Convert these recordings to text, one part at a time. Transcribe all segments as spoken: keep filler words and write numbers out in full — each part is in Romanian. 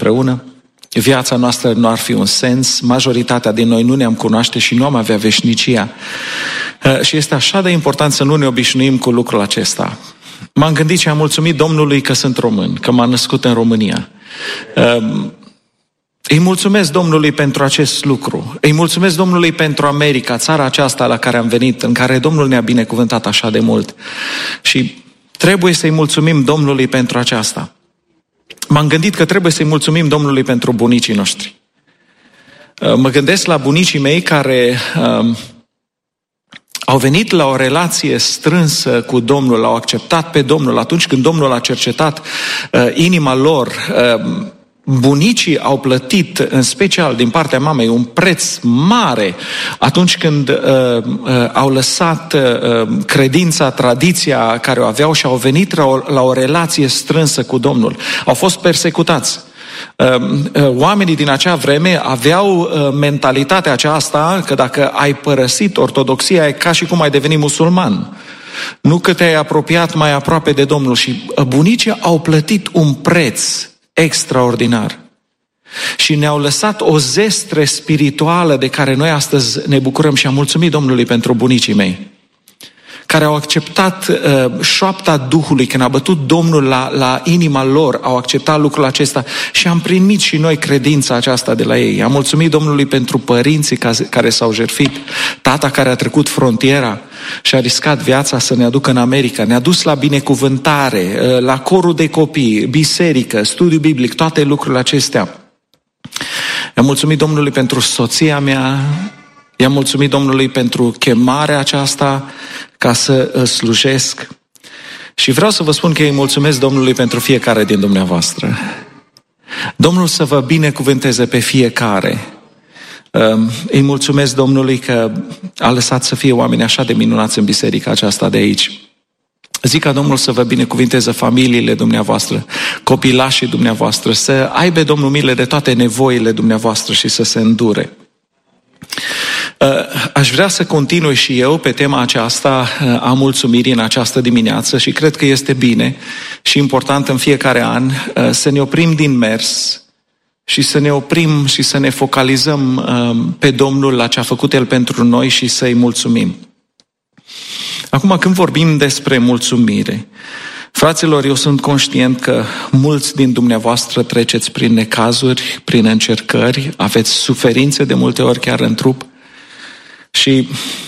împreună, viața noastră nu ar fi un sens, majoritatea din noi nu ne-am cunoaște și nu am avea veșnicia. Și este așa de important să nu ne obișnuim cu lucrul acesta. M-am gândit și am mulțumit Domnului că sunt român, că m-am născut în România. Îi mulțumesc Domnului pentru acest lucru. Îi mulțumesc Domnului pentru America, țara aceasta la care am venit, în care Domnul ne-a binecuvântat așa de mult. Și trebuie să-i mulțumim Domnului pentru aceasta. M-am gândit că trebuie să-i mulțumim Domnului pentru bunicii noștri. Mă gândesc la bunicii mei care uh, au venit la o relație strânsă cu Domnul, l-au acceptat pe Domnul atunci când Domnul a cercetat uh, inima lor. Uh, Bunicii au plătit, în special din partea mamei, un preț mare atunci când uh, uh, au lăsat uh, credința, tradiția care o aveau și au venit la o, la o relație strânsă cu Domnul. Au fost persecutați. Uh, uh, oamenii din acea vreme aveau uh, mentalitatea aceasta că dacă ai părăsit ortodoxia e ca și cum ai devenit musulman. Nu că te-ai apropiat mai aproape de Domnul. Și bunicii au plătit un preț extraordinar. Și ne-au lăsat o zestre spirituală de care noi astăzi ne bucurăm și am mulțumit Domnului pentru bunicii mei, care au acceptat uh, șoapta Duhului, când a bătut Domnul la, la inima lor, au acceptat lucrul acesta și am primit și noi credința aceasta de la ei. Am mulțumit Domnului pentru părinții care s-au jertfit, tata care a trecut frontiera și a riscat viața să ne aducă în America, ne-a dus la binecuvântare, uh, la corul de copii, biserică, studiu biblic, toate lucrurile acestea. Am mulțumit Domnului pentru soția mea, i-am mulțumit Domnului pentru chemarea aceasta ca să slujesc. Și vreau să vă spun că îi mulțumesc Domnului pentru fiecare din dumneavoastră. Domnul să vă binecuvânteze pe fiecare. Îi mulțumesc Domnului că a lăsat să fie oameni așa de minunați în biserica aceasta de aici. Zic ca Domnul să vă binecuvânteze familiile dumneavoastră, copilașii dumneavoastră, să aibă Domnul milă de toate nevoile dumneavoastră și să se îndure. Aș vrea să continui și eu pe tema aceasta a mulțumirii în această dimineață și cred că este bine și important în fiecare an să ne oprim din mers și să ne oprim și să ne focalizăm pe Domnul la ce a făcut El pentru noi și să-i mulțumim. Acum, când vorbim despre mulțumire, fraților, eu sunt conștient că mulți din dumneavoastră treceți prin necazuri, prin încercări, aveți suferințe de multe ori chiar în trup și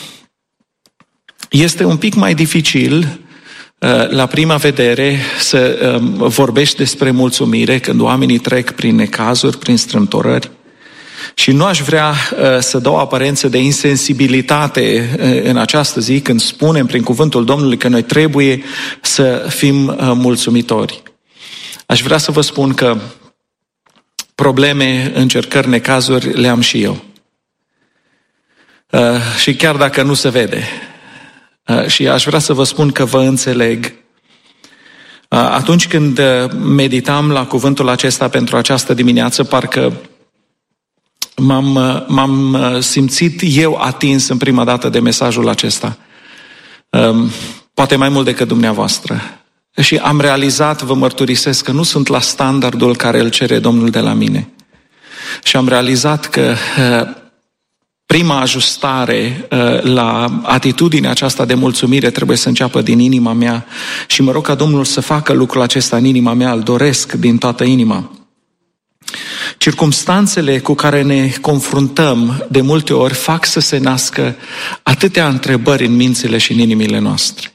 este un pic mai dificil la prima vedere să vorbești despre mulțumire când oamenii trec prin necazuri, prin strâmtorări. Și nu aș vrea uh, să dau aparență de insensibilitate uh, în această zi când spunem prin cuvântul Domnului că noi trebuie să fim uh, mulțumitori. Aș vrea să vă spun că probleme, încercări, necazuri le am și eu. Uh, și chiar dacă nu se vede. Uh, și aș vrea să vă spun că vă înțeleg. Uh, atunci când meditam la cuvântul acesta pentru această dimineață, parcă M-am, m-am simțit eu atins în prima dată de mesajul acesta. Poate mai mult decât dumneavoastră. Și am realizat, vă mărturisesc, că nu sunt la standardul care îl cere Domnul de la mine. Și am realizat că prima ajustare la atitudinea aceasta de mulțumire trebuie să înceapă din inima mea. Și mă rog ca Domnul să facă lucrul acesta în inima mea, îl doresc din toată inima. Circumstanțele cu care ne confruntăm de multe ori fac să se nască atâtea întrebări în mințile și în inimile noastre.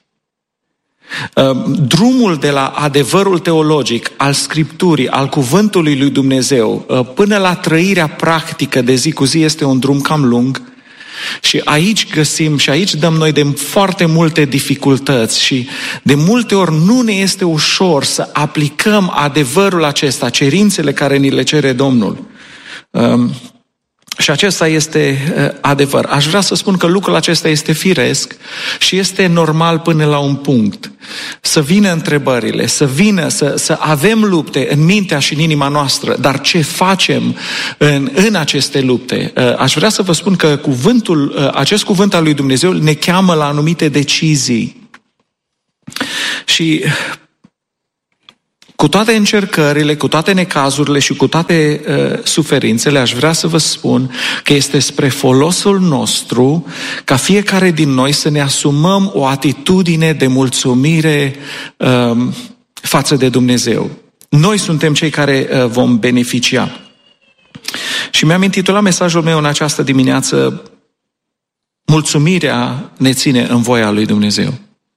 Drumul de la adevărul teologic, al Scripturii, al cuvântului lui Dumnezeu, până la trăirea practică de zi cu zi este un drum cam lung. Și aici găsim și aici dăm noi de foarte multe dificultăți și de multe ori nu ne este ușor să aplicăm adevărul acesta, cerințele care ni le cere Domnul. Um, și acesta este uh, adevăr. Aș vrea să spun că lucrul acesta este firesc și este normal până la un punct. Să vină întrebările, să vină, să, să avem lupte în mintea și în inima noastră, dar ce facem în, în aceste lupte? Uh, aș vrea să vă spun că cuvântul, uh, acest cuvânt al lui Dumnezeu ne cheamă la anumite decizii. Și Cu toate încercările, cu toate necazurile și cu toate uh, suferințele, aș vrea să vă spun că este spre folosul nostru ca fiecare din noi să ne asumăm o atitudine de mulțumire uh, față de Dumnezeu. Noi suntem cei care uh, vom beneficia. Și mi-am intitulat mesajul meu în această dimineață: mulțumirea ne ține în voia lui Dumnezeu.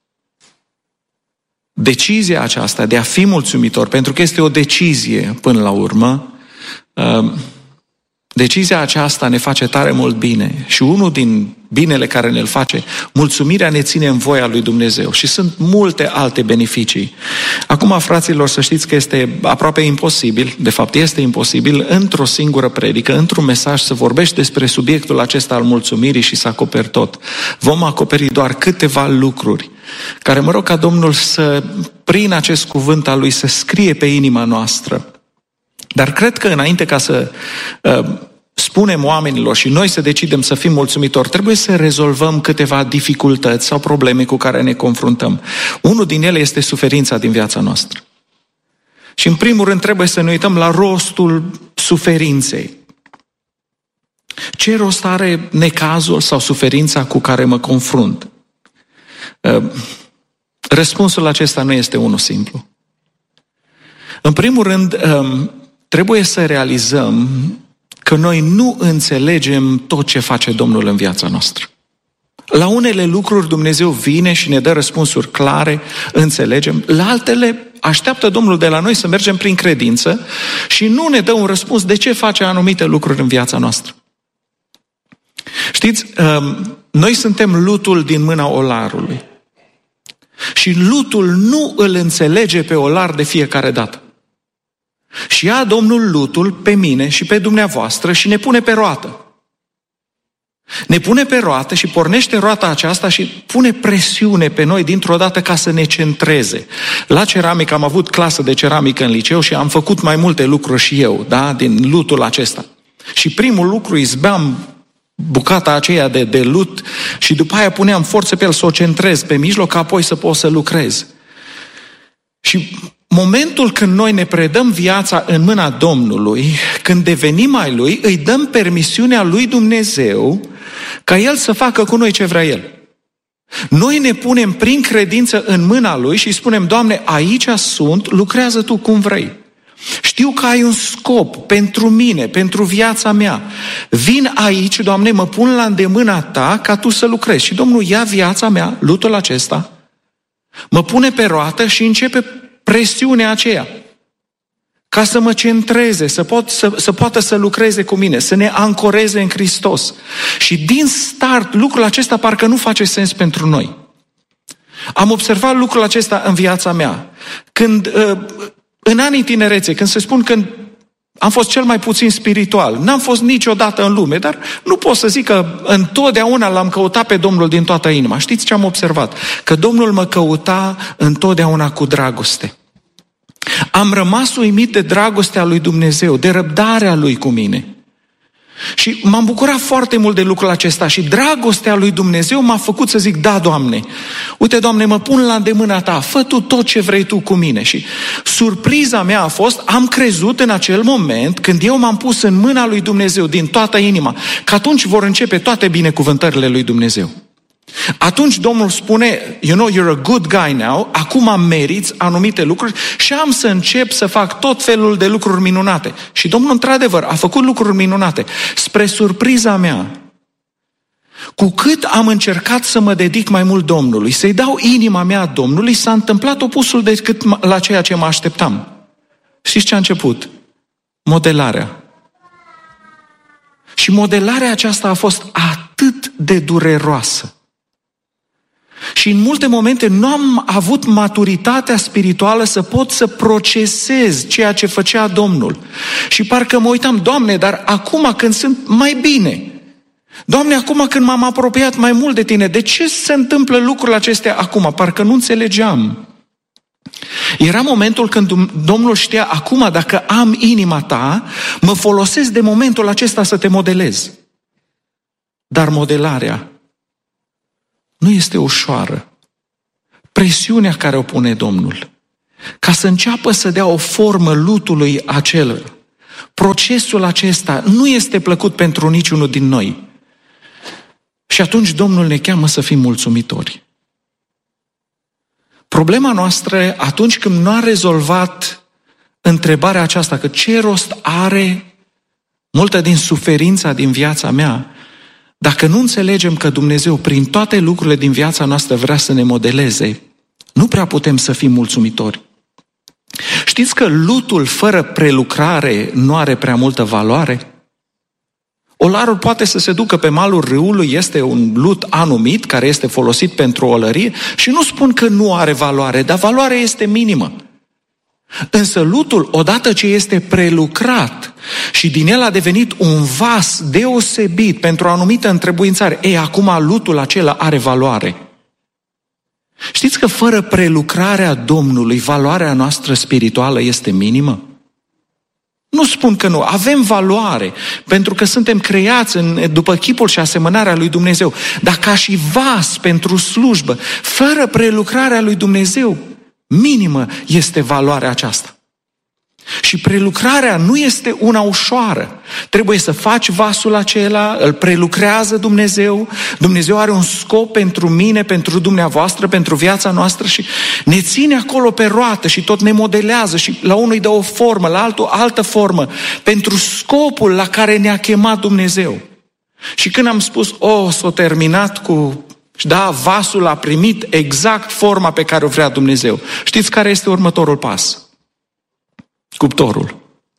Decizia aceasta de a fi mulțumitor, pentru că este o decizie până la urmă, decizia aceasta ne face tare mult bine. Și unul din binele care ne-l face, mulțumirea ne ține în voia lui Dumnezeu. Și sunt multe alte beneficii. Acum, fraților, să știți că este aproape imposibil, de fapt este imposibil, într-o singură predică, într-un mesaj, să vorbești despre subiectul acesta al mulțumirii și să acoperi tot. Vom acoperi doar câteva lucruri care mă rog ca Domnul să, prin acest cuvânt al Lui, să scrie pe inima noastră. Dar cred că înainte ca să uh, spunem oamenilor și noi să decidem să fim mulțumitori, trebuie să rezolvăm câteva dificultăți sau probleme cu care ne confruntăm. Unul din ele este suferința din viața noastră. Și în primul rând trebuie să ne uităm la rostul suferinței. Ce rost are necazul sau suferința cu care mă confrunt? Răspunsul acesta nu este unul simplu. În primul rând, trebuie să realizăm că noi nu înțelegem tot ce face Domnul în viața noastră. La unele lucruri Dumnezeu vine și ne dă răspunsuri clare, înțelegem. La altele așteaptă Domnul de la noi să mergem prin credință și nu ne dă un răspuns de ce face anumite lucruri în viața noastră. Știți, noi suntem lutul din mâna olarului. Și lutul nu îl înțelege pe olar de fiecare dată. Și ia Domnul lutul pe mine și pe dumneavoastră și ne pune pe roată. Ne pune pe roată și pornește roata aceasta și pune presiune pe noi dintr-o dată ca să ne centreze. La ceramică am avut clasă de ceramică în liceu și am făcut mai multe lucruri și eu, da, din lutul acesta. Și primul lucru, izbeam bucata aceea de, de lut și după aia puneam forță pe el să o centrez pe mijloc, ca apoi să pot să lucrez. Și momentul când noi ne predăm viața în mâna Domnului, când devenim ai Lui, îi dăm permisiunea lui Dumnezeu ca El să facă cu noi ce vrea El. Noi ne punem prin credință în mâna Lui și spunem: Doamne, aici sunt, lucrează Tu cum vrei. Știu că ai un scop pentru mine, pentru viața mea. Vin aici, Doamne, mă pun la îndemâna Ta ca Tu să lucrezi. Și Domnul ia viața mea, lutul acesta, mă pune pe roată și începe presiunea aceea ca să mă centreze, să, pot, să, să poată să lucreze cu mine, să ne ancoreze în Hristos. Și din start, lucrul acesta parcă nu face sens pentru noi. Am observat lucrul acesta în viața mea. Când... Uh, În anii tinereței, când se spun că am fost cel mai puțin spiritual, n-am fost niciodată în lume, dar nu pot să zic că întotdeauna l-am căutat pe Domnul din toată inima. Știți ce am observat? Că Domnul mă căuta întotdeauna cu dragoste. Am rămas uimit de dragostea lui Dumnezeu, de răbdarea Lui cu mine. Și m-am bucurat foarte mult de lucrul acesta și dragostea lui Dumnezeu m-a făcut să zic: da, Doamne, uite, Doamne, mă pun la îndemâna Ta, fă Tu tot ce vrei Tu cu mine. Și surpriza mea a fost, am crezut în acel moment, când eu m-am pus în mâna lui Dumnezeu din toată inima, că atunci vor începe toate binecuvântările lui Dumnezeu. Atunci Domnul spune: you know, you're a good guy now, acum meriți anumite lucruri și am să încep să fac tot felul de lucruri minunate. Și Domnul, într-adevăr, a făcut lucruri minunate. Spre surpriza mea, cu cât am încercat să mă dedic mai mult Domnului, să-i dau inima mea Domnului, s-a întâmplat opusul decât la ceea ce mă așteptam. Știți ce a început? Modelarea. Și modelarea aceasta a fost atât de dureroasă. Și în multe momente nu am avut maturitatea spirituală să pot să procesez ceea ce făcea Domnul. Și parcă mă uitam: Doamne, dar acum când sunt mai bine, Doamne, acum când m-am apropiat mai mult de Tine, de ce se întâmplă lucrurile acestea acum? Parcă nu înțelegeam. Era momentul când Domnul știa: acum, dacă am inima Ta, mă folosesc de momentul acesta să te modelez. Dar modelarea nu este ușoară. Presiunea care o pune Domnul ca să înceapă să dea o formă lutului acela. Procesul acesta nu este plăcut pentru niciunul din noi. Și atunci Domnul ne cheamă să fim mulțumitori. Problema noastră, atunci când nu a rezolvat întrebarea aceasta, că ce rost are multă din suferința din viața mea, dacă nu înțelegem că Dumnezeu prin toate lucrurile din viața noastră vrea să ne modeleze, nu prea putem să fim mulțumitori. Știți că lutul fără prelucrare nu are prea multă valoare? Olarul poate să se ducă pe malul râului, este un lut anumit care este folosit pentru olărie și nu spun că nu are valoare, dar valoarea este minimă. Însă lutul, odată ce este prelucrat și din el a devenit un vas deosebit pentru o anumită întrebuințare, ei, acum lutul acela are valoare. Știți că fără prelucrarea Domnului, valoarea noastră spirituală este minimă? Nu spun că nu, avem valoare, pentru că suntem creați în, după chipul și asemănarea lui Dumnezeu, dar ca și vas pentru slujbă, fără prelucrarea lui Dumnezeu, minimă este valoarea aceasta. Și prelucrarea nu este una ușoară. Trebuie să faci vasul acela, îl prelucrează Dumnezeu. Dumnezeu are un scop pentru mine, pentru dumneavoastră, pentru viața noastră și ne ține acolo pe roată și tot ne modelează și la unul îi dă o formă, la altul altă formă, pentru scopul la care ne-a chemat Dumnezeu. Și când am spus, o, s-a terminat cu... Da, vasul a primit exact forma pe care o vrea Dumnezeu. Știți care este următorul pas? Cuptorul.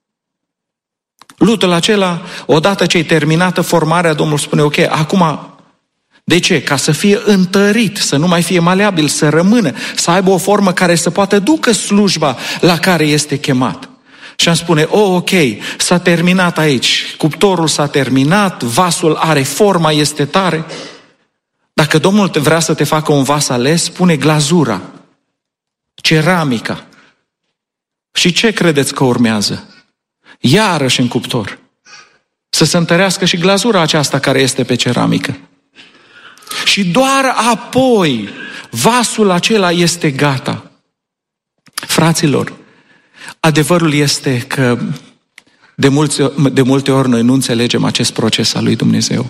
Lutul acela, odată ce e terminată formarea, Domnul spune, ok, acum, de ce? Ca să fie întărit, să nu mai fie maleabil, să rămână, să aibă o formă care să poată ducă slujba la care este chemat. Și am spune, oh, ok, s-a terminat aici, cuptorul s-a terminat, vasul are forma, este tare. Dacă Domnul vrea să te facă un vas ales, pune glazura, ceramica. Și ce credeți că urmează? Iarăși în cuptor. Să se întărească și glazura aceasta care este pe ceramică. Și doar apoi vasul acela este gata. Fraților, adevărul este că de multe, de multe ori noi nu înțelegem acest proces al lui Dumnezeu.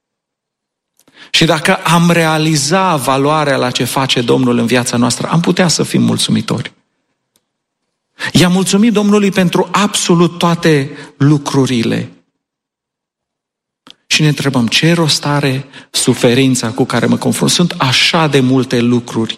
Și dacă am realiza valoarea la ce face Domnul în viața noastră, am putea să fim mulțumitori. I-am mulțumit Domnului pentru absolut toate lucrurile. Și ne întrebăm, ce rost are suferința cu care mă confrunt? Sunt așa de multe lucruri.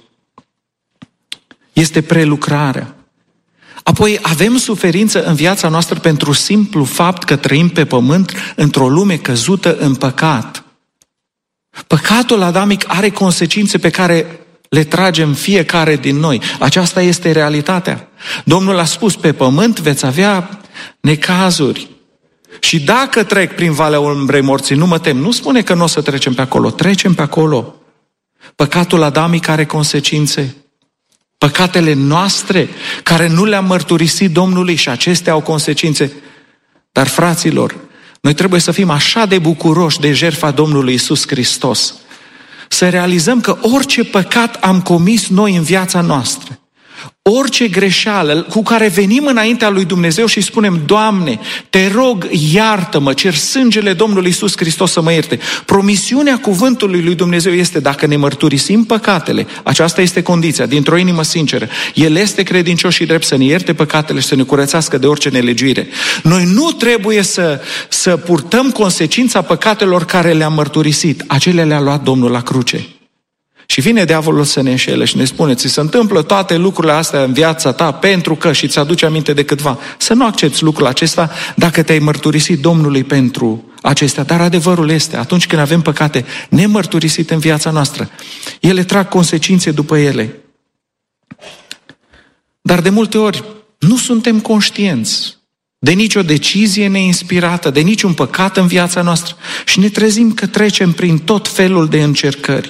Este prelucrarea. Apoi avem suferință în viața noastră pentru simplu fapt că trăim pe pământ într-o lume căzută în păcat. Păcatul adamic are consecințe pe care le tragem fiecare din noi. Aceasta este realitatea. Domnul a spus, pe pământ veți avea necazuri. Și dacă trec prin valea umbrei morții, nu mă tem. Nu spune că nu o să trecem pe acolo. Trecem pe acolo. Păcatul adamic are consecințe. Păcatele noastre, care nu le-am mărturisit Domnului și acestea au consecințe. Dar, fraților, noi trebuie să fim așa de bucuroși de jertfa Domnului Iisus Hristos, să realizăm că orice păcat am comis noi în viața noastră, orice greșeală cu care venim înaintea lui Dumnezeu și spunem, Doamne, te rog, iartă-mă, cer sângele Domnului Iisus Hristos să mă ierte. Promisiunea cuvântului lui Dumnezeu este, dacă ne mărturisim păcatele, aceasta este condiția, dintr-o inimă sinceră, El este credincios și drept să ne ierte păcatele și să ne curățească de orice nelegiuire. Noi nu trebuie să, să purtăm consecința păcatelor care le-am mărturisit. Acele le-a luat Domnul la cruce. Și vine diavolul să ne înșele și ne spune, ți se întâmplă toate lucrurile astea în viața ta pentru că și ți-aduce aminte de câtva. Să nu accepți lucrul acesta dacă te-ai mărturisit Domnului pentru acestea. Dar adevărul este, atunci când avem păcate nemărturisite în viața noastră, ele trag consecințe după ele. Dar de multe ori nu suntem conștienți de nicio decizie neinspirată, de niciun păcat în viața noastră și ne trezim că trecem prin tot felul de încercări.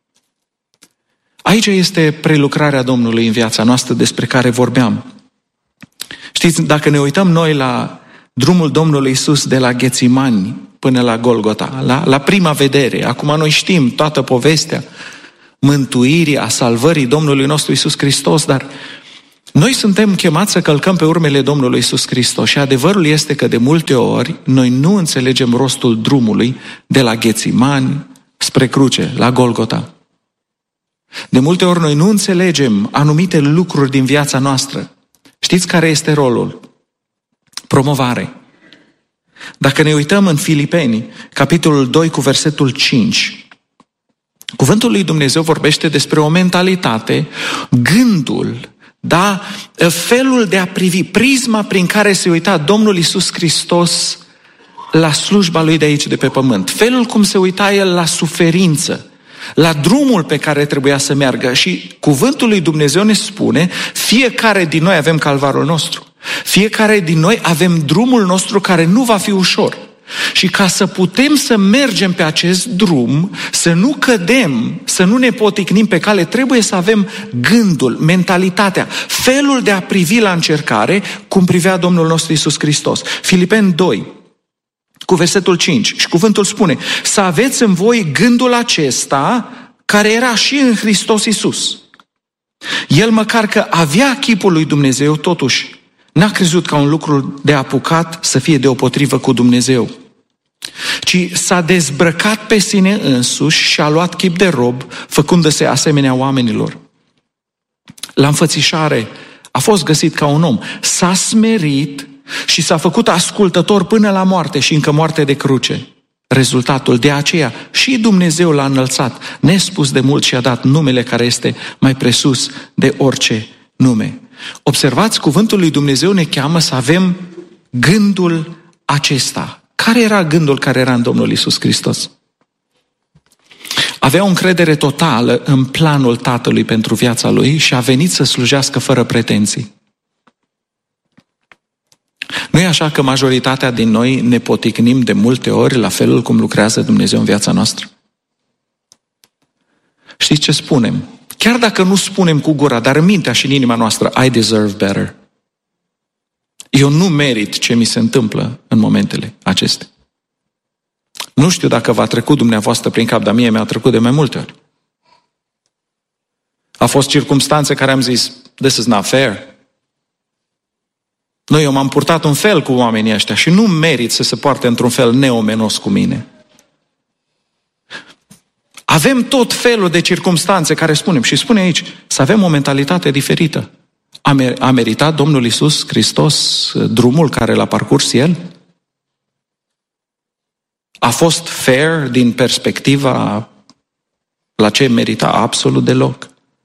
Aici este prelucrarea Domnului în viața noastră despre care vorbeam. Știți, dacă ne uităm noi la drumul Domnului Iisus de la Ghețimani până la Golgota, la, la prima vedere, acum noi știm toată povestea mântuirii, a salvării Domnului nostru Iisus Hristos, dar Noi suntem chemați să călcăm pe urmele Domnului Iisus Hristos și adevărul este că de multe ori noi nu înțelegem rostul drumului de la Ghețimani spre cruce, la Golgota. De multe ori noi nu înțelegem anumite lucruri din viața noastră. Știți care este rolul? Promovare. Dacă ne uităm în Filipeni, capitolul doi cu versetul cinci, cuvântul lui Dumnezeu vorbește despre o mentalitate, gândul, da, felul de a privi, prisma prin care se uita Domnul Iisus Hristos la slujba lui de aici, de pe pământ. Felul cum se uita el la suferință, la drumul pe care trebuia să meargă. Și cuvântul lui Dumnezeu ne spune, fiecare din noi avem calvarul nostru. Fiecare din noi avem drumul nostru care nu va fi ușor. Și ca să putem să mergem pe acest drum, să nu cădem, să nu ne poticnim pe cale, trebuie să avem gândul, mentalitatea, felul de a privi la încercare cum privea Domnul nostru Iisus Hristos. Filipeni doi, cu versetul cinci, și cuvântul spune, să aveți în voi gândul acesta care era și în Hristos Iisus. El măcar că avea chipul lui Dumnezeu, totuși n-a crezut ca un lucru de apucat să fie deopotrivă cu Dumnezeu, ci s-a dezbrăcat pe sine însuși și a luat chip de rob, făcându-se asemenea oamenilor. La înfățișare a fost găsit ca un om, s-a smerit și s-a făcut ascultător până la moarte și încă moarte de cruce. Rezultatul de aceea și Dumnezeu l-a înălțat, nespus de mult, și a dat numele care este mai presus de orice nume. Observați, cuvântul lui Dumnezeu ne cheamă să avem gândul acesta. Care era gândul care era în Domnul Iisus Hristos? Avea o încredere totală în planul Tatălui pentru viața lui și a venit să slujească fără pretenții. Nu e așa că majoritatea din noi ne poticnim de multe ori la felul cum lucrează Dumnezeu în viața noastră? Știți ce spunem? Chiar dacă nu spunem cu gura, dar în mintea și în inima noastră, I deserve better. Eu nu merit ce mi se întâmplă în momentele acestea. Nu știu dacă v-a trecut dumneavoastră prin cap, dar mie mi-a trecut de mai multe ori. A fost circumstanțe care am zis, this is not fair. Noi, eu m-am purtat un fel cu oamenii ăștia și nu merit să se poarte într-un fel neomenos cu mine. Avem tot felul de circumstanțe care spunem, și spune aici, să avem o mentalitate diferită. A, mer- a meritat Domnul Iisus Hristos drumul care l-a parcurs El? A fost fair din perspectiva la ce merita? Absolut deloc.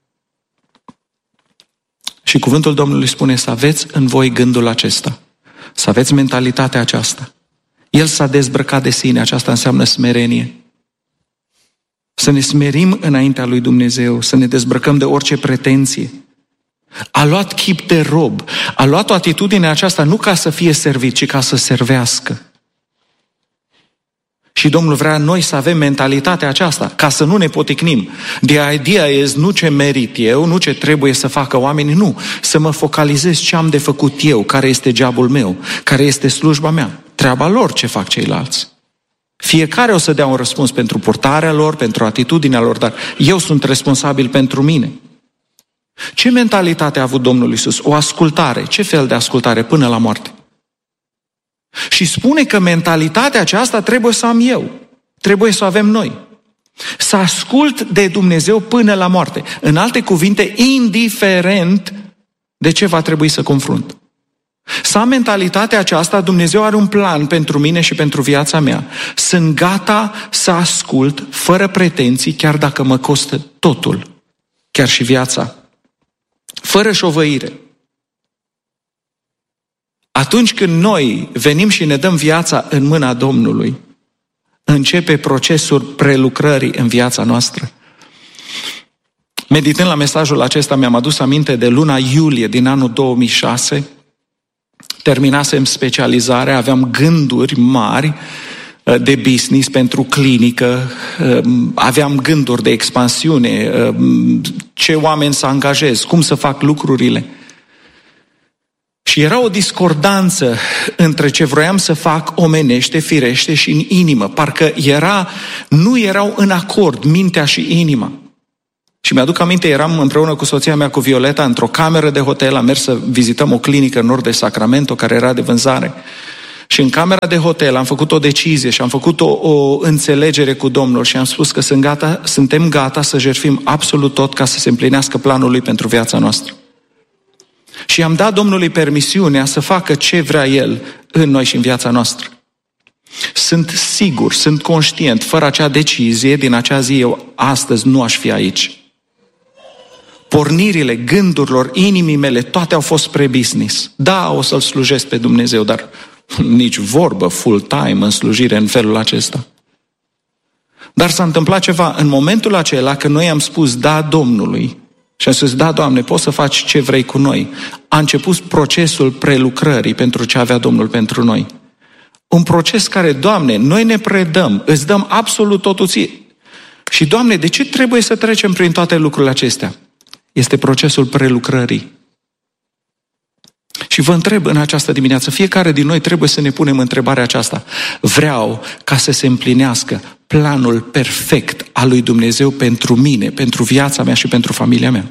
Și cuvântul Domnului spune să aveți în voi gândul acesta, să aveți mentalitatea aceasta. El s-a dezbrăcat de sine, aceasta înseamnă smerenie. Să ne smerim înaintea lui Dumnezeu, să ne dezbrăcăm de orice pretenție. A luat chip de rob, a luat o atitudine aceasta nu ca să fie servit, ci ca să servească. Și Domnul vrea noi să avem mentalitatea aceasta, ca să nu ne poticnim. The idea is nu ce merit eu, nu ce trebuie să facă oamenii, nu. Să mă focalizez ce am de făcut eu, care este jobul meu, care este slujba mea. Treaba lor ce fac ceilalți. Fiecare o să dea un răspuns pentru purtarea lor, pentru atitudinea lor, dar eu sunt responsabil pentru mine. Ce mentalitate a avut Domnul Iisus? O ascultare. Ce fel de ascultare? Până la moarte. Și spune că mentalitatea aceasta trebuie să am eu. Trebuie să o avem noi. Să ascult de Dumnezeu până la moarte. În alte cuvinte, indiferent de ce va trebui să confrunt. Să am mentalitatea aceasta, Dumnezeu are un plan pentru mine și pentru viața mea. Sunt gata să ascult fără pretenții, chiar dacă mă costă totul, chiar și viața. Fără șovăire. Atunci când noi venim și ne dăm viața în mâna Domnului, începe procesul prelucrării în viața noastră. Meditând la mesajul acesta, mi-am adus aminte de luna iulie din anul două mii șase. Terminasem specializarea, aveam gânduri mari de business pentru clinică, aveam gânduri de expansiune, ce oameni să angajez, cum să fac lucrurile. Și era o discordanță între ce vroiam să fac omenește, firește și în inimă. Parcă era, nu erau în acord mintea și inima. Și mi-aduc aminte, eram împreună cu soția mea, cu Violeta, într-o cameră de hotel, am mers să vizităm o clinică în nord de Sacramento, care era de vânzare. Și în camera de hotel am făcut o decizie și am făcut o, o înțelegere cu Domnul și am spus că sunt gata, suntem gata să jertfim absolut tot ca să se împlinească planul Lui pentru viața noastră. Și am dat Domnului permisiunea să facă ce vrea El în noi și în viața noastră. Sunt sigur, sunt conștient, fără acea decizie, din acea zi eu astăzi nu aș fi aici. Pornirile gândurilor, inimii mele, toate au fost spre business. Da, o să-L slujesc pe Dumnezeu, dar nici vorbă full-time în slujire în felul acesta. Dar s-a întâmplat ceva. În momentul acela, când noi am spus da Domnului și am spus, da, Doamne, poți să faci ce vrei cu noi, a început procesul prelucrării pentru ce avea Domnul pentru noi. Un proces care, Doamne, noi ne predăm, îți dăm absolut totul ție. Și, Doamne, de ce trebuie să trecem prin toate lucrurile acestea? Este procesul prelucrării. Și vă întreb în această dimineață, fiecare din noi trebuie să ne punem întrebarea aceasta. Vreau ca să se împlinească planul perfect al lui Dumnezeu pentru mine, pentru viața mea și pentru familia mea.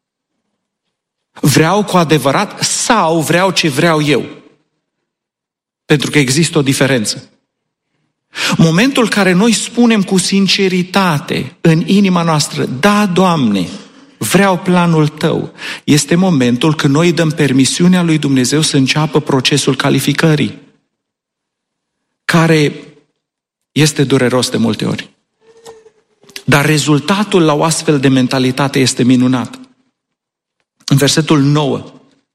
Vreau cu adevărat sau vreau ce vreau eu? Pentru că există o diferență. Momentul în care noi spunem cu sinceritate în inima noastră, da, Doamne, vreau planul Tău, este momentul când noi dăm permisiunea lui Dumnezeu să înceapă procesul calificării, care este dureros de multe ori. Dar rezultatul la o astfel de mentalitate este minunat. În versetul nouă,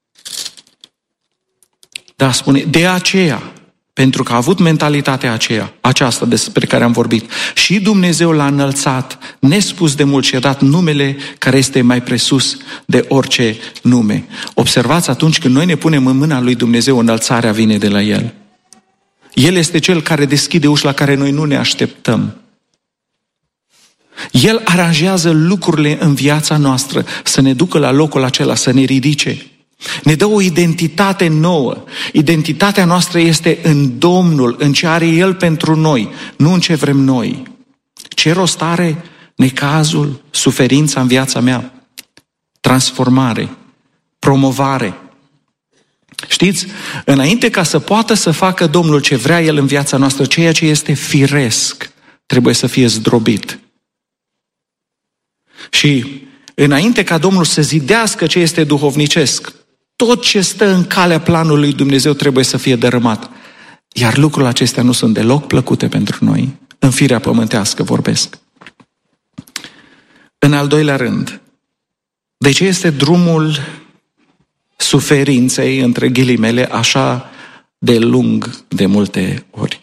da, spune, de aceea, pentru că a avut mentalitatea aceea, aceasta despre care am vorbit, și Dumnezeu l-a înălțat, nespus de mult, și a dat numele care este mai presus de orice nume. Observați, atunci când noi ne punem în mâna lui Dumnezeu, înălțarea vine de la El. El este Cel care deschide uși la care noi nu ne așteptăm. El aranjează lucrurile în viața noastră să ne ducă la locul acela, să ne ridice. Ne dă o identitate nouă. Identitatea noastră este în Domnul, în ce are El pentru noi, nu în ce vrem noi. Ce rost are necazul, suferința în viața mea? Transformare, promovare. Știți, înainte ca să poată să facă Domnul ce vrea El în viața noastră, ceea ce este firesc, trebuie să fie zdrobit. Și înainte ca Domnul să zidească ce este duhovnicesc, tot ce stă în calea planului lui Dumnezeu trebuie să fie dărâmat. Iar lucrurile acestea nu sunt deloc plăcute pentru noi. În firea pământească vorbesc. În al doilea rând, de ce este drumul suferinței, între ghilimele, așa de lung de multe ori?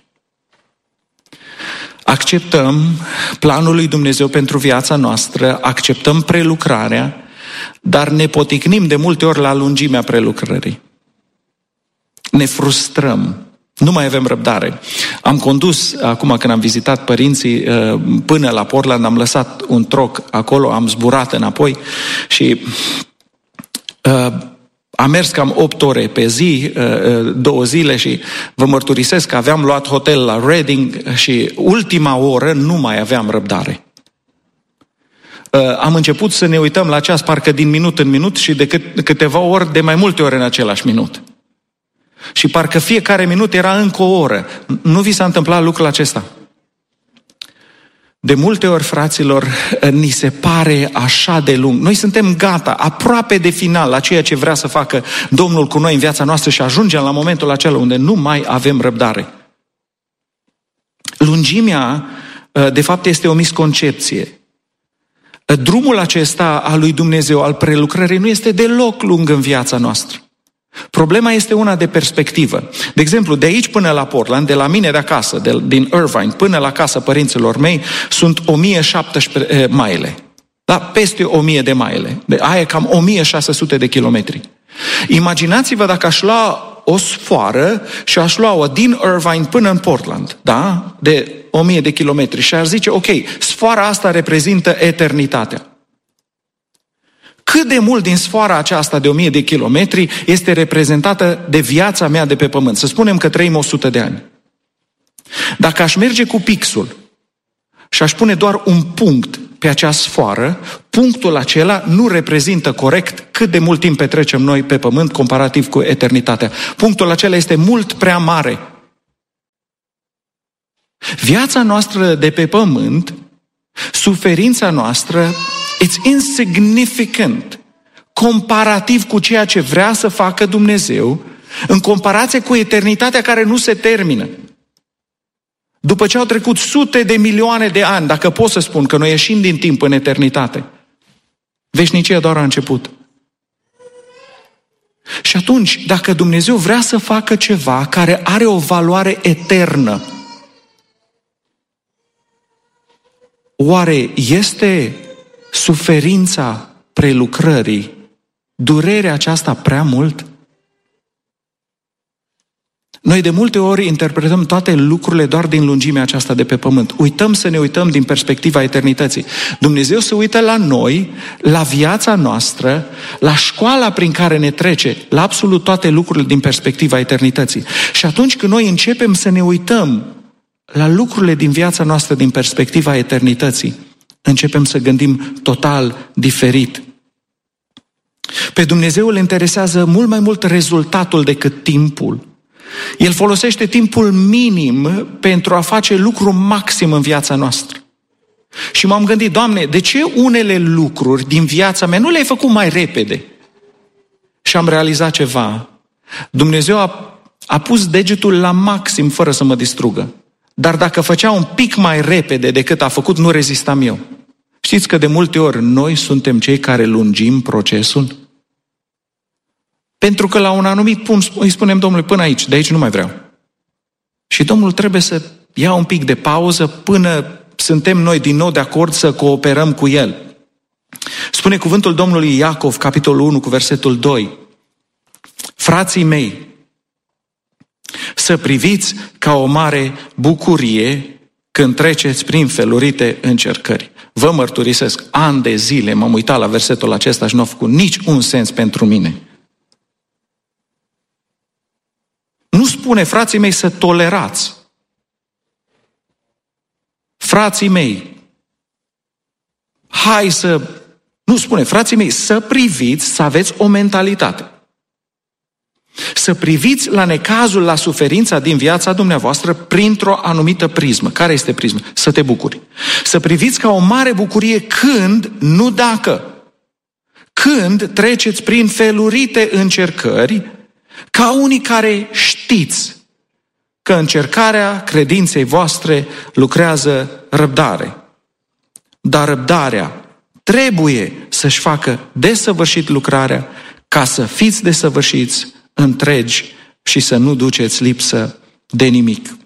Acceptăm planul lui Dumnezeu pentru viața noastră, acceptăm prelucrarea, dar ne poticnim de multe ori la lungimea prelucrării. Ne frustrăm, nu mai avem răbdare. Am condus, acum când am vizitat părinții, până la Portland, am lăsat un troc acolo, am zburat înapoi și am mers cam opt ore pe zi, două zile, și vă mărturisesc că aveam luat hotel la Reading și ultima oră nu mai aveam răbdare. Am început să ne uităm la ceas parcă din minut în minut și de câteva ori, de mai multe ori în același minut. Și parcă fiecare minut era încă o oră. Nu vi s-a întâmplat lucrul acesta? De multe ori, fraților, ni se pare așa de lung. Noi suntem gata, aproape de final, la ceea ce vrea să facă Domnul cu noi în viața noastră și ajungem la momentul acela unde nu mai avem răbdare. Lungimea, de fapt, este o misconcepție. Drumul acesta al lui Dumnezeu, al prelucrării, nu este deloc lung în viața noastră. Problema este una de perspectivă. De exemplu, de aici până la Portland, de la mine de acasă, de, din Irvine, până la casa părinților mei, sunt o mie șaptesprezece maile. Da? Peste o mie de maile. De aia e cam o mie șase sute de kilometri. Imaginați-vă dacă aș lua o sfoară și aș lua-o din Irvine până în Portland, da? De o mie de kilometri, și aș zice, ok, sfoara asta reprezintă eternitatea. Cât de mult din sfoara aceasta de o mie de kilometri este reprezentată de viața mea de pe pământ? Să spunem că trăim o sută de ani. Dacă aș merge cu pixul și aș pune doar un punct pe acea sfoară, punctul acela nu reprezintă corect cât de mult timp petrecem noi pe pământ comparativ cu eternitatea. Punctul acela este mult prea mare. Viața noastră de pe pământ, suferința noastră, it's insignificant comparativ cu ceea ce vrea să facă Dumnezeu, în comparație cu eternitatea care nu se termină. După ce au trecut sute de milioane de ani, dacă pot să spun că noi ieșim din timp în eternitate, veșnicia doar a început. Și atunci, dacă Dumnezeu vrea să facă ceva care are o valoare eternă, oare este suferința prelucrării, durerea aceasta prea mult? Noi de multe ori interpretăm toate lucrurile doar din lungimea aceasta de pe pământ. Uităm să ne uităm din perspectiva eternității. Dumnezeu se uită la noi, la viața noastră, la școala prin care ne trece, la absolut toate lucrurile din perspectiva eternității. Și atunci când noi începem să ne uităm la lucrurile din viața noastră din perspectiva eternității, începem să gândim total diferit. Pe Dumnezeu îl interesează mult mai mult rezultatul decât timpul. El folosește timpul minim pentru a face lucru maxim în viața noastră. Și m-am gândit, Doamne, de ce unele lucruri din viața mea nu le-ai făcut mai repede? Și am realizat ceva. Dumnezeu a, a pus degetul la maxim fără să mă distrugă. Dar dacă făcea un pic mai repede decât a făcut, nu rezistam eu. Știți că de multe ori noi suntem cei care lungim procesul? Pentru că la un anumit punct îi spunem Domnului, până aici, de aici nu mai vreau. Și Domnul trebuie să ia un pic de pauză până suntem noi din nou de acord să cooperăm cu El. Spune cuvântul Domnului Iacov, capitolul unu, cu versetul doi. Frații mei, să priviți ca o mare bucurie când treceți prin felurite încercări. Vă mărturisesc, ani de zile m-am uitat la versetul acesta și nu a făcut nici un sens pentru mine. Nu spune, frații mei, să tolerați. Frații mei, hai să... Nu spune, frații mei, să priviți, să aveți o mentalitate. Să priviți la necazul, la suferința din viața dumneavoastră printr-o anumită prismă. Care este prismă? Să te bucuri. Să priviți ca o mare bucurie când, nu dacă. Când treceți prin felurite încercări, ca unii care știți că încercarea credinței voastre lucrează răbdare. Dar răbdarea trebuie să-și facă desăvârșit lucrarea ca să fiți desăvârșiți, întregi și să nu duceți lipsă de nimic.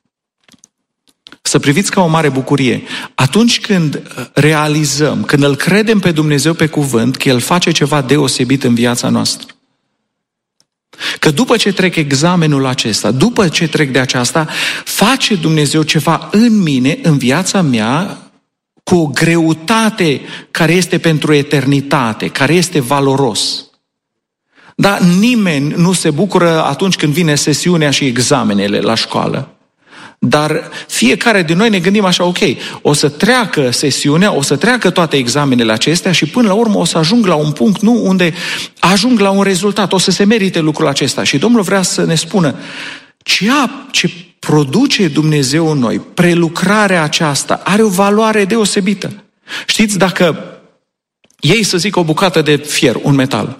Să priviți ca o mare bucurie. Atunci când realizăm, când îl credem pe Dumnezeu pe cuvânt, că El face ceva deosebit în viața noastră. Că după ce trec examenul acesta, după ce trec de aceasta, face Dumnezeu ceva în mine, în viața mea, cu o greutate care este pentru eternitate, care este valoros. Dar nimeni nu se bucură atunci când vine sesiunea și examenele la școală. Dar fiecare din noi ne gândim așa, ok, o să treacă sesiunea, o să treacă toate examenele acestea și până la urmă o să ajung la un punct, nu, unde ajung la un rezultat, o să se merite lucrul acesta. Și Domnul vrea să ne spună, ceea ce produce Dumnezeu în noi, prelucrarea aceasta, are o valoare deosebită. Știți, dacă iei, să zic, o bucată de fier, un metal,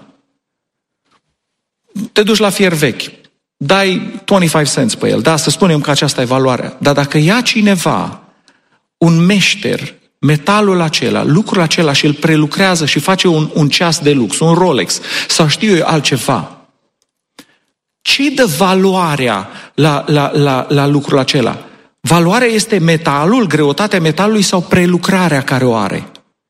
te duci la fier vechi, dai douăzeci și cinci cents pe el, da, să spunem că aceasta e valoarea. Dar dacă ia cineva, un meșter, metalul acela, lucrul acela și îl prelucrează și face un, un ceas de lux, un Rolex, sau știu eu altceva, ce dă valoarea la, la, la, la lucrul acela? Valoarea este metalul, greutatea metalului sau prelucrarea care o are?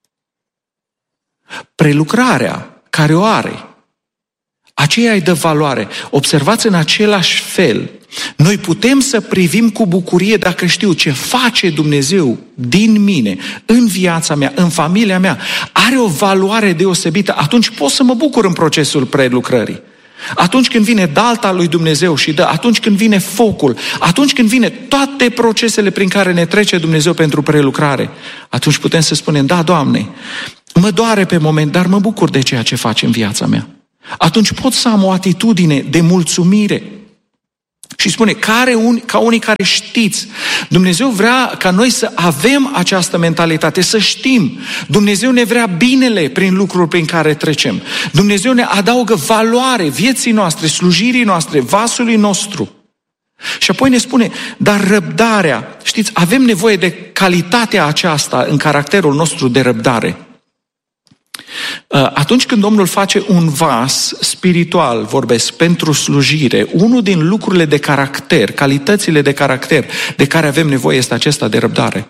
Prelucrarea care o are. Aceea îi dă valoare. Observați în același fel. Noi putem să privim cu bucurie dacă știu ce face Dumnezeu din mine, în viața mea, în familia mea, are o valoare deosebită, atunci pot să mă bucur în procesul prelucrării. atunci când vine dalta lui Dumnezeu și dă, atunci când vine focul, atunci când vine toate procesele prin care ne trece Dumnezeu pentru prelucrare, atunci putem să spunem, da, Doamne, mă doare pe moment, dar mă bucur de ceea ce faci în viața mea. Atunci pot să am o atitudine de mulțumire. Și spune, care un, ca unii care știți, Dumnezeu vrea ca noi să avem această mentalitate, să știm. Dumnezeu ne vrea binele prin lucruri prin care trecem. Dumnezeu ne adaugă valoare vieții noastre, slujirii noastre, vasului nostru. Și apoi ne spune, dar răbdarea, știți, avem nevoie de calitatea aceasta în caracterul nostru de răbdare. Atunci când Domnul face un vas spiritual, vorbesc, pentru slujire, unul din lucrurile de caracter, calitățile de caracter de care avem nevoie este acesta de răbdare.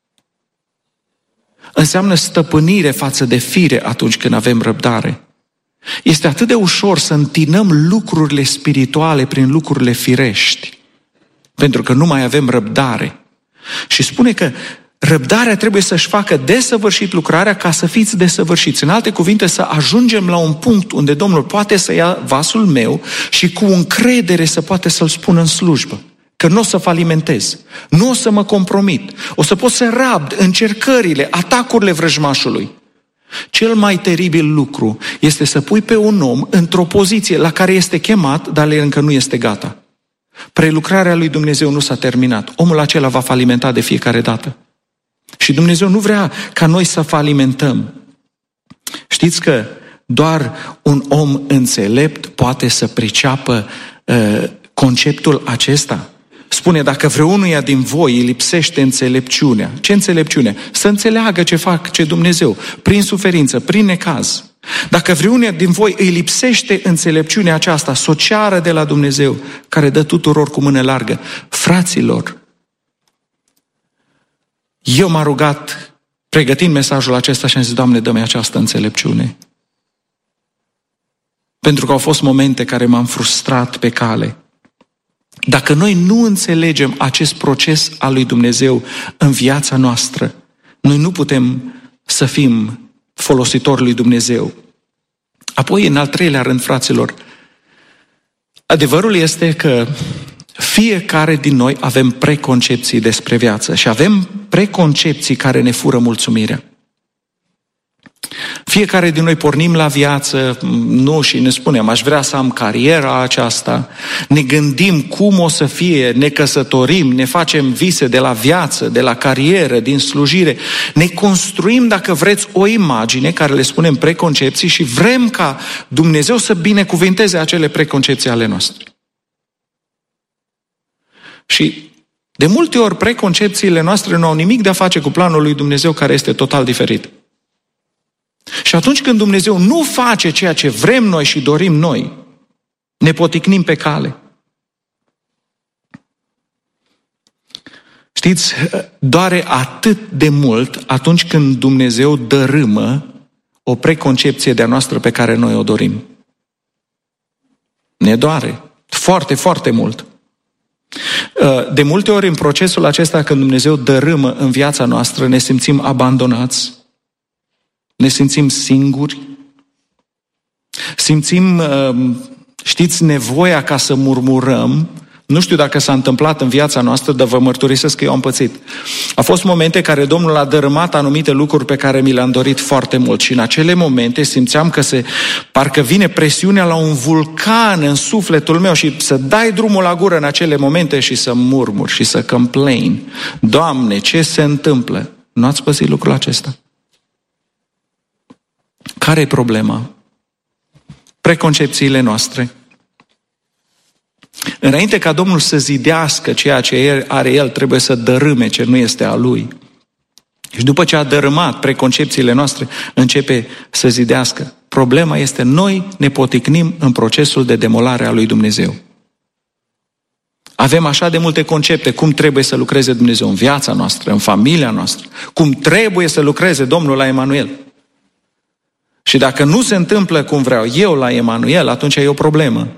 Înseamnă stăpânire față de fire atunci când avem răbdare. Este atât de ușor să întinăm lucrurile spirituale prin lucrurile firești, pentru că nu mai avem răbdare. Și spune că răbdarea trebuie să-și facă desăvârșit lucrarea ca să fiți desăvârșiți. În alte cuvinte, să ajungem la un punct unde Domnul poate să ia vasul meu și cu încredere să poate să-l spună în slujbă. Că nu o să falimentez, nu o să mă compromit, o să pot să rabd încercările, atacurile vrăjmașului. Cel mai teribil lucru este să pui pe un om într-o poziție la care este chemat, dar el încă nu este gata. Prelucrarea lui Dumnezeu nu s-a terminat. Omul acela va falimenta de fiecare dată. Și Dumnezeu nu vrea ca noi să falimentăm. Știți că doar un om înțelept poate să priceapă uh, conceptul acesta. Spune, dacă vreunuia din voi îi lipsește înțelepciunea. Ce înțelepciune? Să înțeleagă ce fac, ce Dumnezeu, prin suferință, prin necaz. Dacă vreunuia din voi îi lipsește înțelepciunea aceasta, s-o ceară de la Dumnezeu, care dă tuturor cu mână largă. Fraților, eu m-am rugat, pregătind mesajul acesta și am zis, Doamne, dă-mi această înțelepciune. Pentru că au fost momente care m-am frustrat pe cale. Dacă noi nu înțelegem acest proces al lui Dumnezeu în viața noastră, noi nu putem să fim folositori lui Dumnezeu. Apoi, în al treilea rând, fraților, adevărul este că fiecare din noi avem preconcepții despre viață și avem preconcepții care ne fură mulțumirea. Fiecare din noi pornim la viață, nu, și ne spunem, aș vrea să am cariera aceasta, ne gândim cum o să fie, ne căsătorim, ne facem vise de la viață, de la carieră, din slujire, ne construim, dacă vreți, o imagine care le spunem preconcepții și vrem ca Dumnezeu să binecuvinteze acele preconcepții ale noastre. Și de multe ori preconcepțiile noastre nu au nimic de a face cu planul lui Dumnezeu, care este total diferit. Și atunci când Dumnezeu nu face ceea ce vrem noi și dorim noi, ne poticnim pe cale. Știți, doare atât de mult atunci când Dumnezeu dărâmă o preconcepție de-a noastră pe care noi o dorim. Ne doare foarte, foarte mult. De multe ori în procesul acesta, când Dumnezeu dărâmă în viața noastră, ne simțim abandonați, ne simțim singuri, simțim, știți, nevoia ca să murmurăm. Nu știu dacă s-a întâmplat în viața noastră, dar vă mărturisesc că eu am pățit. Au fost momente care Domnul a dărâmat anumite lucruri pe care mi le-am dorit foarte mult și în acele momente simțeam că se, parcă vine presiunea la un vulcan în sufletul meu și să dai drumul la gură în acele momente și să murmur și să complain. Doamne, ce se întâmplă? Nu ați pățit lucrul acesta? Care e problema? Preconcepțiile noastre. Înainte ca Domnul să zidească ceea ce are El, trebuie să dărâme ce nu este a Lui. Și după ce a dărâmat preconcepțiile noastre, începe să zidească. Problema este, noi ne poticnim în procesul de demolare a lui Dumnezeu. Avem așa de multe concepte, cum trebuie să lucreze Dumnezeu în viața noastră, în familia noastră, cum trebuie să lucreze Domnul la Emanuel. Și dacă nu se întâmplă cum vreau eu la Emanuel, atunci e o problemă.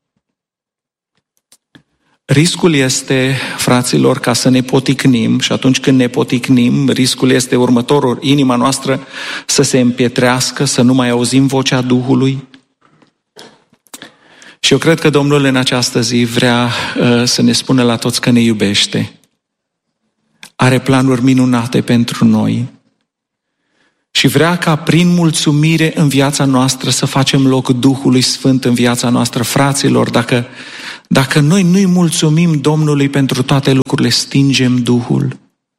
Riscul este, fraților, ca să ne poticnim și atunci când ne poticnim, riscul este următorul, inima noastră să se împietrească, să nu mai auzim vocea Duhului. Și eu cred că Domnul în această zi vrea uh, să ne spună la toți că ne iubește. Are planuri minunate pentru noi. Și vrea ca prin mulțumire în viața noastră să facem loc Duhului Sfânt în viața noastră. Fraților, dacă, dacă noi nu-i mulțumim Domnului pentru toate lucrurile, stingem Duhul.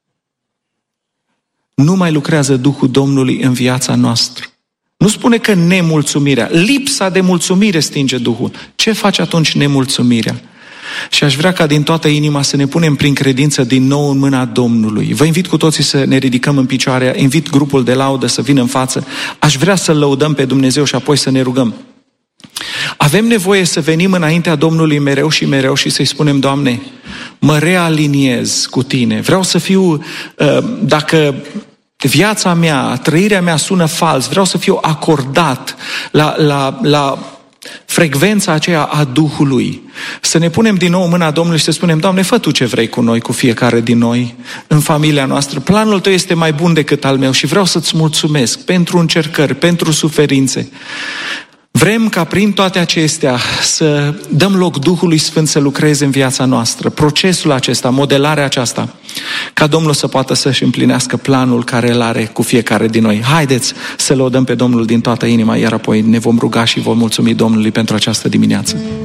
Nu mai lucrează Duhul Domnului în viața noastră. Nu spune că nemulțumirea, lipsa de mulțumire stinge Duhul. Ce face atunci nemulțumirea? Și aș vrea ca din toată inima să ne punem prin credință din nou în mâna Domnului. Vă invit cu toții să ne ridicăm în picioare, invit grupul de laudă să vină în față. Aș vrea să-L lăudăm pe Dumnezeu și apoi să ne rugăm. Avem nevoie să venim înaintea Domnului mereu și mereu și să-i spunem: Doamne, mă realiniez cu Tine. Vreau să fiu, dacă viața mea, trăirea mea sună fals, vreau să fiu acordat la, la, la frecvența aceea a Duhului. Să ne punem din nou în mâna Domnului și să spunem: Doamne, fă Tu ce vrei cu noi, cu fiecare din noi, în familia noastră. Planul Tău este mai bun decât al meu și vreau să-Ți mulțumesc pentru încercări, pentru suferințe. Vrem ca prin toate acestea să dăm loc Duhului Sfânt să lucreze în viața noastră. Procesul acesta, modelarea aceasta, ca Domnul să poată să-și împlinească planul care îl are cu fiecare din noi. Haideți să lăudăm pe Domnul din toată inima, iar apoi ne vom ruga și vom mulțumi Domnului pentru această dimineață.